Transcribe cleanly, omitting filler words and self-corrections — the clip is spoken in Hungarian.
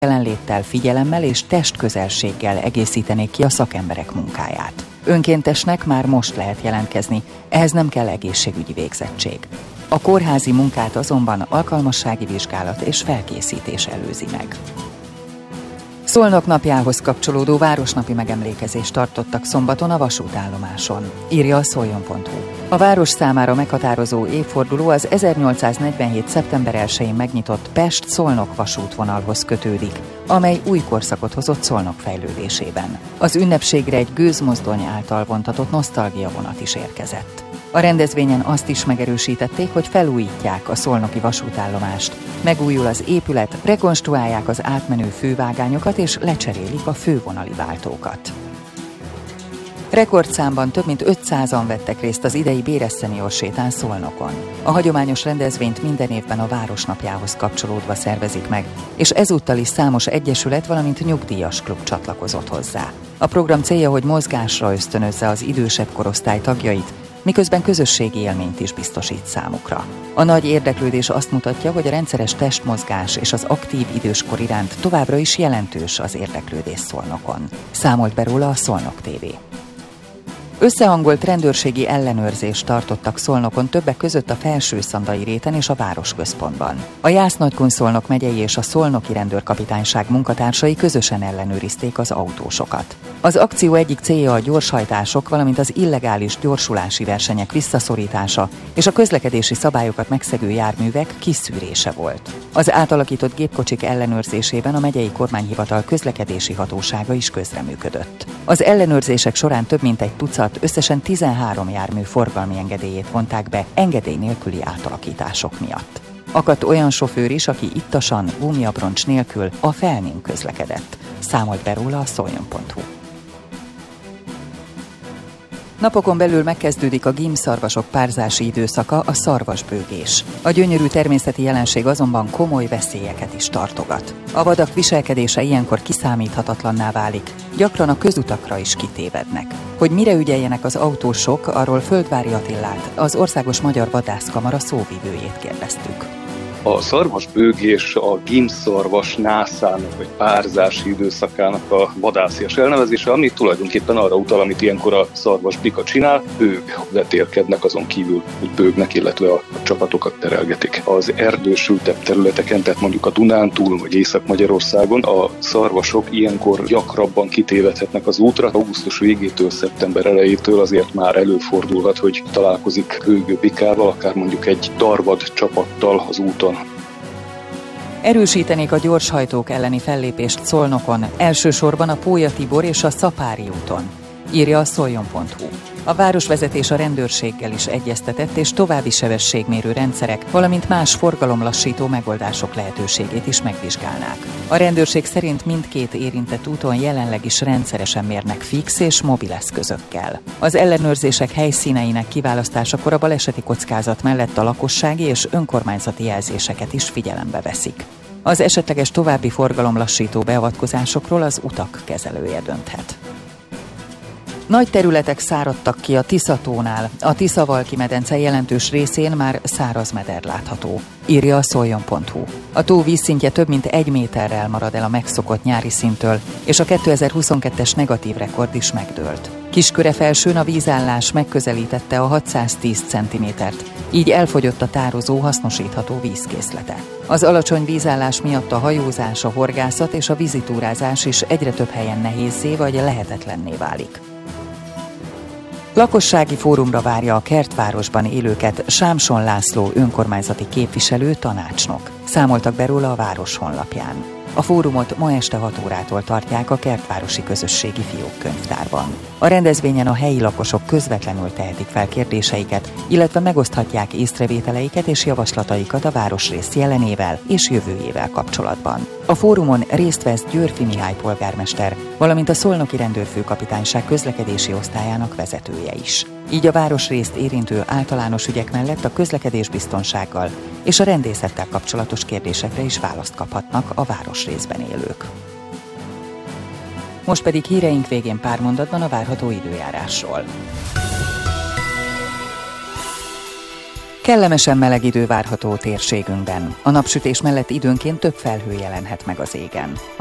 jelenléttel, figyelemmel és testközelséggel egészítenék ki a szakemberek munkáját. Önkéntesnek már most lehet jelentkezni, ehhez nem kell egészségügyi végzettség. A kórházi munkát azonban alkalmassági vizsgálat és felkészítés előzi meg. Szolnok napjához kapcsolódó városnapi megemlékezést tartottak szombaton a vasútállomáson, írja a szoljon.hu. A város számára meghatározó évforduló az 1847. szeptember 1-én megnyitott Pest-Szolnok vasútvonalhoz kötődik, amely új korszakot hozott Szolnok fejlődésében. Az ünnepségre egy gőzmozdony által vontatott nosztalgiavonat is érkezett. A rendezvényen azt is megerősítették, hogy felújítják a szolnoki vasútállomást. Megújul az épület, rekonstruálják az átmenő fővágányokat és lecserélik a fővonali váltókat. Rekordszámban több mint 500-an vettek részt az idei Béres Szenior sétán Szolnokon. A hagyományos rendezvényt minden évben a városnapjához kapcsolódva szervezik meg, és ezúttal is számos egyesület, valamint nyugdíjas klub csatlakozott hozzá. A program célja, hogy mozgásra ösztönözze az idősebb korosztály tagjait, miközben közösségi élményt is biztosít számukra. A nagy érdeklődés azt mutatja, hogy a rendszeres testmozgás és az aktív időskor iránt továbbra is jelentős az érdeklődés Szolnokon. Számolt be róla a Szolnok TV. Összehangolt rendőrségi ellenőrzést tartottak Szolnokon, többek között a Felső-Szandai réten és a városközpontban. A Jász-Nagykun-Szolnok megyei és a Szolnoki rendőrkapitányság munkatársai közösen ellenőrizték az autósokat. Az akció egyik célja a gyorshajtások, valamint az illegális gyorsulási versenyek visszaszorítása és a közlekedési szabályokat megszegő járművek kiszűrése volt. Az átalakított gépkocsik ellenőrzésében a megyei kormányhivatal közlekedési hatósága is közreműködött. Az ellenőrzések során több mint egy tucat, összesen 13 jármű forgalmi engedélyét vonták be engedély nélküli átalakítások miatt. Akadt olyan sofőr is, aki ittasan, gúmiabroncs nélkül a Felnén közlekedett. Számolt be róla a szoljon.hu. Napokon belül megkezdődik a gímszarvasok párzási időszaka, a szarvasbőgés. A gyönyörű természeti jelenség azonban komoly veszélyeket is tartogat. A vadak viselkedése ilyenkor kiszámíthatatlanná válik, gyakran a közutakra is kitévednek. Hogy mire ügyeljenek az autósok, arról Földvári Attilát, az Országos Magyar Vadászkamara szóvivőjét kérdeztük. A szarvasbőgés a gímszarvas nászának vagy párzási időszakának a vadászias elnevezése, ami tulajdonképpen arra utal, amit ilyenkor a szarvasbika csinál, ők vetélkednek, azon kívül, hogy bőgnek, illetve a csapatokat terelgetik. Az erdősültebb területeken, tehát mondjuk a Dunántúl vagy Észak-Magyarországon a szarvasok ilyenkor gyakrabban kitévedhetnek az útra. Augusztus végétől, szeptember elejétől azért már előfordulhat, hogy találkozik bőgő bikával, akár mondjuk egy darvad csapattal az úton. Erősítenék a gyorshajtók elleni fellépést Szolnokon, elsősorban a Pólya Tibor és a Szapári úton, írja a szoljon.hu. A városvezetés a rendőrséggel is egyeztetett, és további sebességmérő rendszerek, valamint más forgalomlassító megoldások lehetőségét is megvizsgálnák. A rendőrség szerint mindkét érintett úton jelenleg is rendszeresen mérnek fix és mobil eszközökkel. Az ellenőrzések helyszíneinek kiválasztásakor a baleseti kockázat mellett a lakossági és önkormányzati jelzéseket is figyelembe veszik. Az esetleges további forgalomlassító beavatkozásokról az utak kezelője dönthet. Nagy területek száradtak ki a Tisza-tónál. A Tisza-Valki-medence jelentős részén már száraz meder látható, írja a szoljon.hu. A tó vízszintje több mint 1 méterrel marad el a megszokott nyári szinttől, és a 2022-es negatív rekord is megdőlt. Kiskörefelsőn a vízállás megközelítette a 610 cm-t, így elfogyott a tározó hasznosítható vízkészlete. Az alacsony vízállás miatt a hajózás, a horgászat és a vízitúrázás is egyre több helyen nehézzé vagy lehetetlenné válik. Lakossági fórumra várja a Kertvárosban élőket Sámson László önkormányzati képviselő tanácsnok. Számoltak be róla a város honlapján. A fórumot ma este 6 órától tartják a Kertvárosi Közösségi Fiókkönyvtárban. A rendezvényen a helyi lakosok közvetlenül tehetik fel kérdéseiket, illetve megoszthatják észrevételeiket és javaslataikat a városrész jelenével és jövőjével kapcsolatban. A fórumon részt vesz Győrfi Mihály polgármester, valamint a Szolnoki Rendőrfőkapitányság közlekedési osztályának vezetője is. Így a városrészt érintő általános ügyek mellett a közlekedésbiztonsággal és a rendészettel kapcsolatos kérdésekre is választ kaphatnak a városrészben élők. Most pedig híreink végén pár mondatban a várható időjárásról. Kellemesen meleg idő várható térségünkben. A napsütés mellett időnként több felhő jelenhet meg az égen.